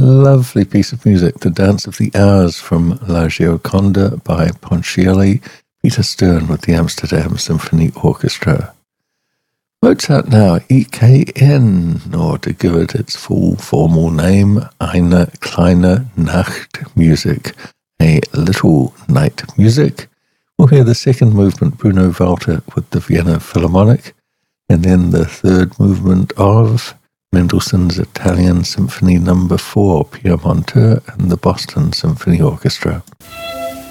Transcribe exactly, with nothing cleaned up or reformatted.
lovely piece of music, The Dance of the Hours from La Gioconda by Ponchielli, Peter Stern with the Amsterdam Symphony Orchestra. Mozart now, E K N, or to give it its full formal name, Eine kleine Nachtmusik, a little night music. We'll hear the second movement, Bruno Walter with the Vienna Philharmonic, and then the third movement of Mendelssohn's Italian Symphony Number four, Pierre Monteux and the Boston Symphony Orchestra.